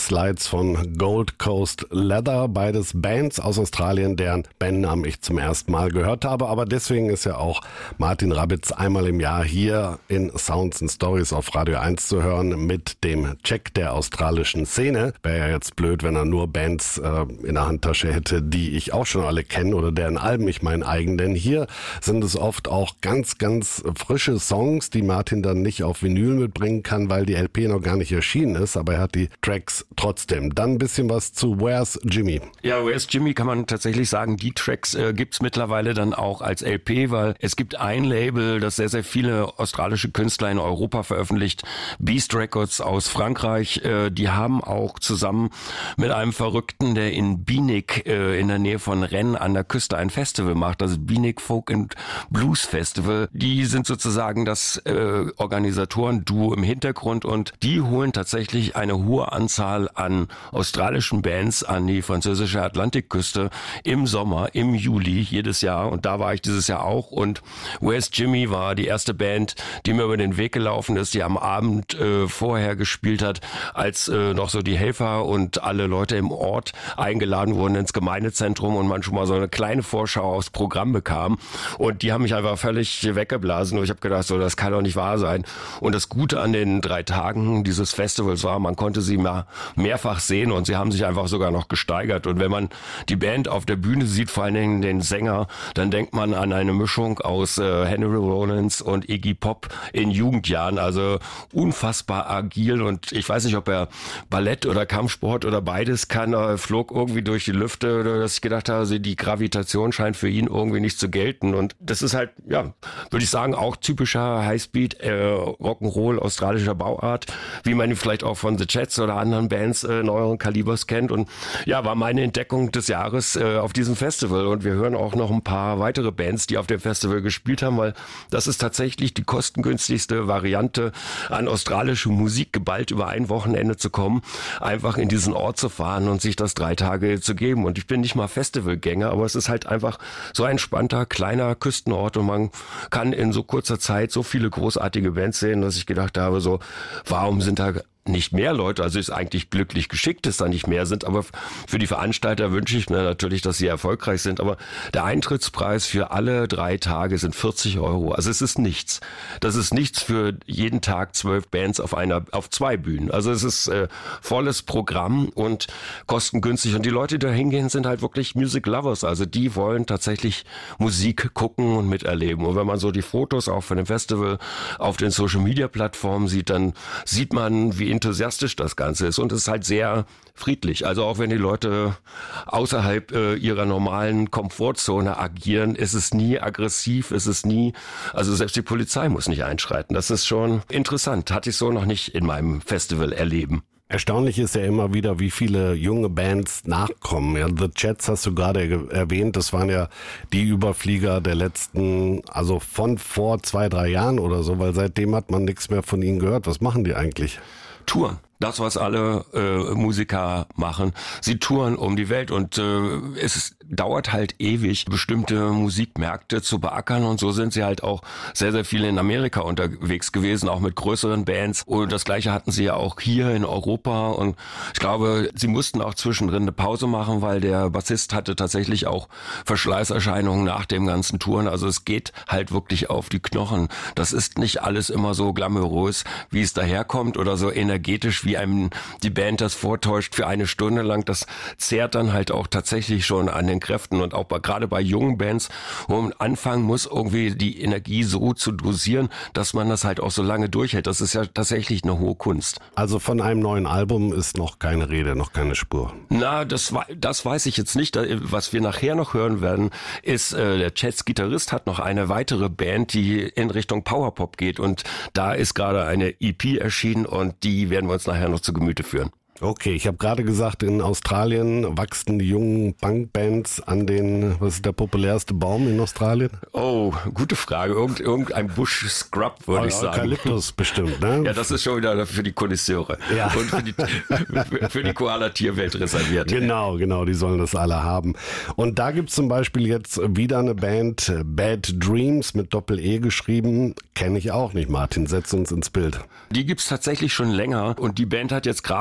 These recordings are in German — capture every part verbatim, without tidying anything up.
Slides von Gold Coast Leather, beides Bands aus Australien, deren Bandnamen ich zum ersten Mal gehört habe. Aber deswegen ist ja auch Martin Rabitz einmal im Jahr hier in Sounds and Stories auf Radio eins zu hören mit dem Check der australischen Szene. Wäre ja jetzt blöd, wenn er nur Bands äh, in der Handtasche hätte, die ich auch schon alle kenne oder deren Alben ich mein eigen. Denn hier sind es oft auch ganz, ganz frische Songs, die Martin dann nicht auf Vinyl mitbringen kann, weil die L P noch gar nicht erschienen ist. Aber er hat die Tracks trotzdem. Dann ein bisschen was zu Where's Jimmy? Ja, Where's Jimmy kann man tatsächlich sagen, die Tracks äh, gibt's mittlerweile dann auch als L P, weil es gibt ein Label, das sehr, sehr viele australische Künstler in Europa veröffentlicht, Beast Records aus Frankreich. Äh, die haben auch zusammen mit einem Verrückten, der in Bienig äh, in der Nähe von Rennes an der Küste ein Festival macht, das Bienig Folk and Blues Festival. Die sind sozusagen das äh, Organisatoren-Duo im Hintergrund und die holen tatsächlich eine hohe Anzahl an australischen Bands an die französische Atlantikküste im Sommer, im Juli jedes Jahr, und da war ich dieses Jahr auch, und Where's Jimmy war die erste Band, die mir über den Weg gelaufen ist, die am Abend äh, vorher gespielt hat, als äh, noch so die Helfer und alle Leute im Ort eingeladen wurden ins Gemeindezentrum und man schon mal so eine kleine Vorschau aufs Programm bekam, und die haben mich einfach völlig weggeblasen und ich habe gedacht, so, das kann doch nicht wahr sein. Und das Gute an den drei Tagen dieses Festivals war, man konnte sie mal mehrfach sehen und sie haben sich einfach sogar noch gesteigert, und wenn man die Band auf der Bühne sieht, vor allen Dingen den Sänger, dann denkt man an eine Mischung aus äh, Henry Rollins und Iggy Pop in Jugendjahren, also unfassbar agil, und ich weiß nicht, ob er Ballett oder Kampfsport oder beides kann, er flog irgendwie durch die Lüfte, dass ich gedacht habe, also die Gravitation scheint für ihn irgendwie nicht zu gelten, und das ist halt, ja, würde ich sagen, auch typischer Highspeed äh, Rock'n'Roll australischer Bauart, wie man ihn vielleicht auch von The Jets oder anderen Bands äh, neueren Kalibers kennt, und ja, war meine Entdeckung des Jahres äh, auf diesem Festival, und wir hören auch noch ein paar weitere Bands, die auf dem Festival gespielt haben, weil das ist tatsächlich die kostengünstigste Variante, an australische Musik geballt über ein Wochenende zu kommen, einfach in diesen Ort zu fahren und sich das drei Tage zu geben. Und ich bin nicht mal Festivalgänger, aber es ist halt einfach so ein entspannter, kleiner Küstenort, und man kann in so kurzer Zeit so viele großartige Bands sehen, dass ich gedacht habe, so, warum sind da nicht mehr Leute, also ist eigentlich glücklich geschickt, dass da nicht mehr sind, aber für die Veranstalter wünsche ich mir natürlich, dass sie erfolgreich sind, aber der Eintrittspreis für alle drei Tage sind vierzig Euro, also es ist nichts. Das ist nichts für jeden Tag zwölf Bands auf einer, auf zwei Bühnen, also es ist äh, volles Programm und kostengünstig, und die Leute, die da hingehen, sind halt wirklich Music Lovers, also die wollen tatsächlich Musik gucken und miterleben, und wenn man so die Fotos auch von dem Festival auf den Social Media Plattformen sieht, dann sieht man, wie enthusiastisch das Ganze ist, und es ist halt sehr friedlich. Also auch wenn die Leute außerhalb äh, ihrer normalen Komfortzone agieren, ist es nie aggressiv, ist es nie, also selbst die Polizei muss nicht einschreiten. Das ist schon interessant. Hatte ich so noch nicht in meinem Festival erleben. Erstaunlich ist ja immer wieder, wie viele junge Bands nachkommen. Ja, The Jets hast du gerade ge- erwähnt, das waren ja die Überflieger der letzten, also von vor zwei, drei Jahren oder so, weil seitdem hat man nichts mehr von ihnen gehört. Was machen die eigentlich? Touren. Das, was alle äh, Musiker machen. Sie touren um die Welt, und äh, es ist, dauert halt ewig, bestimmte Musikmärkte zu beackern, und so sind sie halt auch sehr, sehr viel in Amerika unterwegs gewesen, auch mit größeren Bands, und das Gleiche hatten sie ja auch hier in Europa, und ich glaube, sie mussten auch zwischendrin eine Pause machen, weil der Bassist hatte tatsächlich auch Verschleißerscheinungen nach dem ganzen Touren, also es geht halt wirklich auf die Knochen. Das ist nicht alles immer so glamourös, wie es daherkommt, oder so energetisch, wie einem die Band das vortäuscht für eine Stunde lang. Das zehrt dann halt auch tatsächlich schon an den Kräften, und auch bei, gerade bei jungen Bands, wo man anfangen muss, irgendwie die Energie so zu dosieren, dass man das halt auch so lange durchhält. Das ist ja tatsächlich eine hohe Kunst. Also von einem neuen Album ist noch keine Rede, noch keine Spur. Na, das, das weiß ich jetzt nicht. Was wir nachher noch hören werden, ist, äh, der Jets-Gitarrist hat noch eine weitere Band, die in Richtung Powerpop geht, und da ist gerade eine E P erschienen, und die werden wir uns nachher noch zu Gemüte führen. Okay, ich habe gerade gesagt, in Australien wachsen die jungen Punkbands an den, was ist der populärste Baum in Australien? Oh, gute Frage. Irgend, irgendein Bush Scrub, würde oh, ich sagen. Eukalyptus bestimmt, ne? Ja, das ist schon wieder für die Konnoisseure. Ja. Und für die, für die Koala-Tierwelt reserviert. Genau, genau, die sollen das alle haben. Und da gibt's zum Beispiel jetzt wieder eine Band, Bad Dreams mit Doppel-E geschrieben. Kenne ich auch nicht, Martin. Setz uns ins Bild. Die gibt's tatsächlich schon länger, und die Band hat jetzt gerade mit dem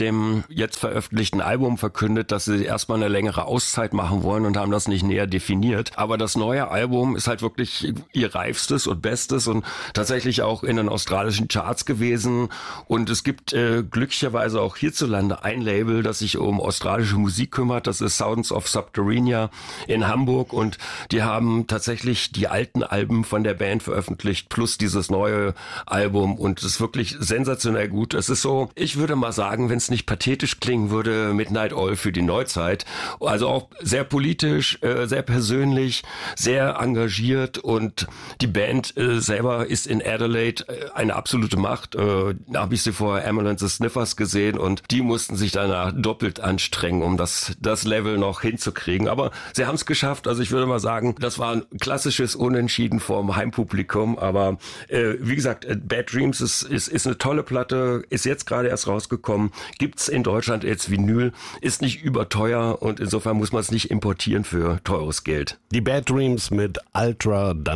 dem jetzt veröffentlichten Album verkündet, dass sie erstmal eine längere Auszeit machen wollen und haben das nicht näher definiert. Aber das neue Album ist halt wirklich ihr reifstes und bestes und tatsächlich auch in den australischen Charts gewesen. Und es gibt äh, glücklicherweise auch hierzulande ein Label, das sich um australische Musik kümmert. Das ist Sounds of Subterranea in Hamburg und die haben tatsächlich die alten Alben von der Band veröffentlicht plus dieses neue Album und es ist wirklich sensationell gut. Es ist so, ich würde mal sagen, wenn es nicht pathetisch klingen würde, Midnight Oil für die Neuzeit. Also auch sehr politisch, äh, sehr persönlich, sehr engagiert und die Band äh, selber ist in Adelaide äh, eine absolute Macht. Äh, da habe ich sie vorher Ambulance the Sniffers gesehen und die mussten sich danach doppelt anstrengen, um das, das Level noch hinzukriegen. Aber sie haben es geschafft. Also ich würde mal sagen, das war ein klassisches Unentschieden vorm Heimpublikum. Aber äh, wie gesagt, Bad Dreams ist, ist, ist eine tolle Platte, ist jetzt gerade erst rausgekommen, gibt's in Deutschland jetzt Vinyl, ist nicht überteuer und insofern muss man es nicht importieren für teures Geld. Die Bad Dreams mit Ultra